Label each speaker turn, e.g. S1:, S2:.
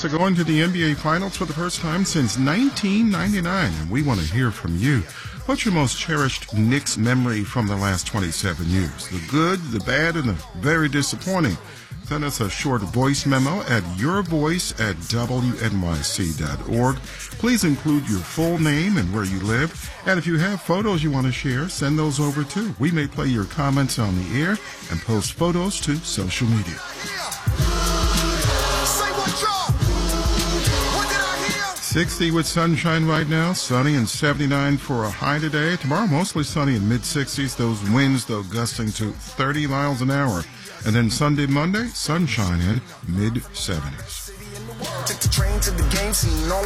S1: Knicks are going to the NBA Finals for the first time since 1999, and we want to hear from you. What's your most cherished Knicks memory from the last 27 years? The good, the bad, and the very disappointing. Send us a short voice memo at yourvoice@wnyc.org. Please include your full name and where you live. And if you have photos you want to share, send those over too. We may play your comments on the air and post photos to social media. 60 with sunshine right now, sunny and 79 for a high today. Tomorrow, mostly sunny in mid-60s. Those winds, though, gusting to 30 miles an hour. And then Sunday, Monday, sunshine in mid-70s.